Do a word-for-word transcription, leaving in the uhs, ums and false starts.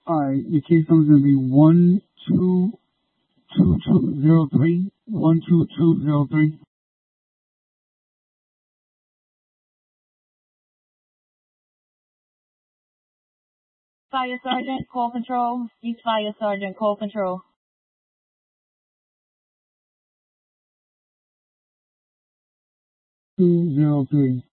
Alright, your case number is going to be one two two two zero three. one two two zero three. Fire Sergeant, Call Control. East Fire Sergeant, Call Control. two zero three.